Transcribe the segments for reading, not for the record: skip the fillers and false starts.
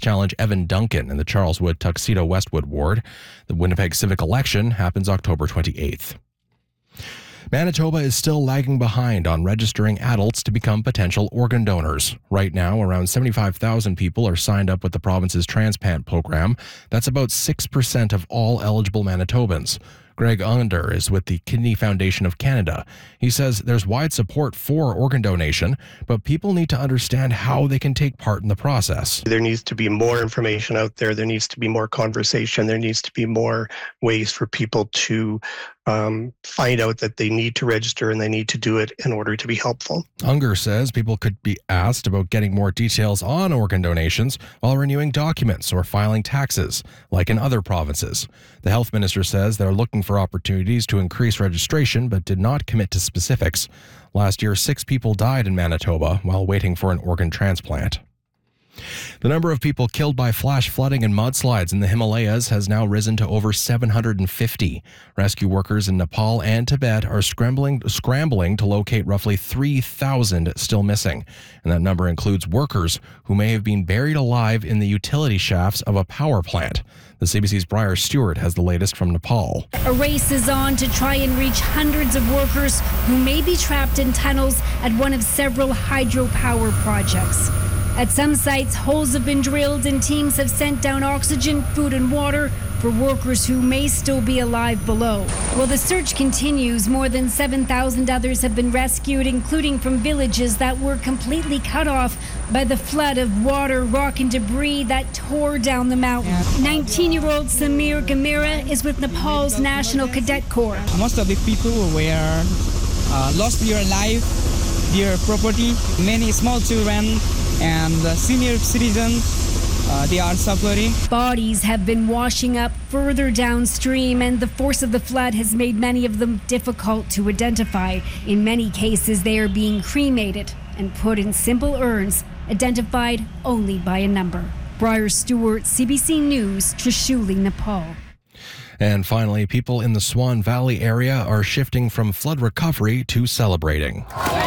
challenge Evan Duncan in the Charleswood Tuxedo Westwood ward. The Winnipeg civic election happens October 28th. Manitoba is still lagging behind on registering adults to become potential organ donors. Right now, around 75,000 people are signed up with the province's transplant program. That's about 6% of all eligible Manitobans. Greg Under is with the Kidney Foundation of Canada. He says there's wide support for organ donation, but people need to understand how they can take part in the process. There needs to be more information out there. There needs to be more conversation. There needs to be more ways for people to find out that they need to register and they need to do it in order to be helpful. Unger says people could be asked about getting more details on organ donations while renewing documents or filing taxes, like in other provinces. The health minister says they're looking for opportunities to increase registration but did not commit to specifics. Last year, 6 people died in Manitoba while waiting for an organ transplant. The number of people killed by flash flooding and mudslides in the Himalayas has now risen to over 750. Rescue workers in Nepal and Tibet are scrambling to locate roughly 3,000 still missing. And that number includes workers who may have been buried alive in the utility shafts of a power plant. The CBC's Briar Stewart has the latest from Nepal. A race is on to try and reach hundreds of workers who may be trapped in tunnels at one of several hydropower projects. At some sites, holes have been drilled and teams have sent down oxygen, food and water for workers who may still be alive below. While the search continues, more than 7,000 others have been rescued, including from villages that were completely cut off by the flood of water, rock and debris that tore down the mountain. 19-year-old Samir Gamira is with Nepal's National Cadet Corps. Most of the people were lost their life, their property, many small children and senior citizens, they are suffering. Bodies have been washing up further downstream, and the force of the flood has made many of them difficult to identify. In many cases, they are being cremated and put in simple urns, identified only by a number. Briar Stewart, CBC News, Trishuli, Nepal. And finally, people in the Swan Valley area are shifting from flood recovery to celebrating.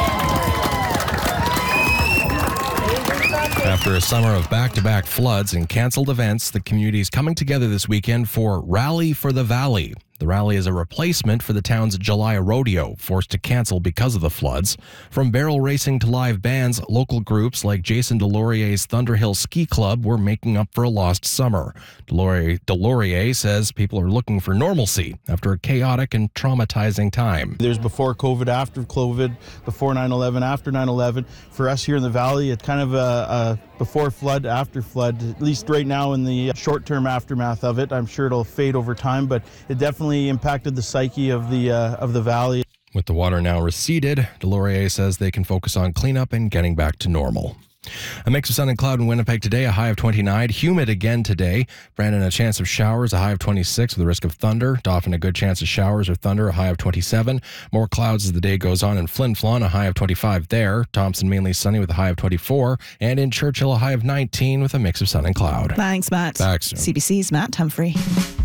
After a summer of back-to-back floods and canceled events, the community is coming together this weekend for Rally for the Valley. The rally is a replacement for the town's July rodeo, forced to cancel because of the floods. From barrel racing to live bands, local groups like Jason Delorier's Thunderhill Ski Club were making up for a lost summer. Delorier says people are looking for normalcy after a chaotic and traumatizing time. There's before COVID, after COVID, before 9/11, after 9/11. For us here in the valley, it's kind of a before flood, after flood, at least right now in the short-term aftermath of it. I'm sure it'll fade over time, but it definitely impacted the psyche of the valley. With the water now receded, Delorier says they can focus on cleanup and getting back to normal. A mix of sun and cloud in Winnipeg today, a high of 29. Humid again today. Brandon, a chance of showers, a high of 26 with a risk of thunder. Dauphin, a good chance of showers or thunder, a high of 27. More clouds as the day goes on in Flin Flon, a high of 25 there. Thompson, mainly sunny with a high of 24. And in Churchill, a high of 19 with a mix of sun and cloud. Thanks, Matt. Back soon. CBC's Matt Humphrey.